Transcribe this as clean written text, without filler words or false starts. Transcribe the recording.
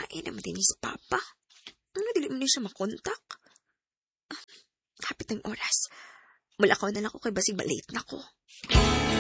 lain naman din si Papa. Ano, dili mo din siya makontak? Hapit ng oras. Malakaw na lang ko kay basig balate na ko.